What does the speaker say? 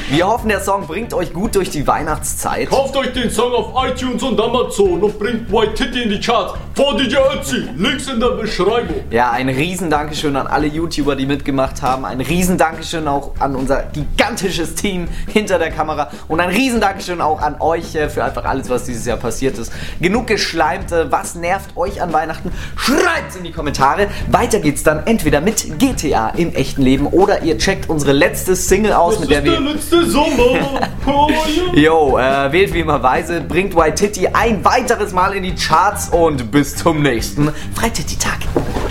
Wir hoffen, der Song bringt euch gut durch die Weihnachtszeit. Kauft euch den Song auf iTunes und Amazon und bringt White Titty in die Charts. Vor DJ Ötzi, Links in der Beschreibung. Ja, ein riesen Dankeschön an alle YouTuber, die mitgemacht haben. Ein riesen Dankeschön auch an unser gigantisches Team hinter der Kamera. Und ein riesen Dankeschön auch an euch für einfach alles, was dieses Jahr passiert ist. Genug geschleimt. Was nervt euch an Weihnachten? Schreibt's in die Kommentare. Weiter geht's dann entweder mit GTA im echten Leben oder ihr checkt unsere letzte Single aus, Das mit der ist wir... der letzte Sommer. Oh, ja. Yo, wählt wie immer weise, bringt White Titty ein weiteres Mal in die Charts und bis zum nächsten Freititty-Tag.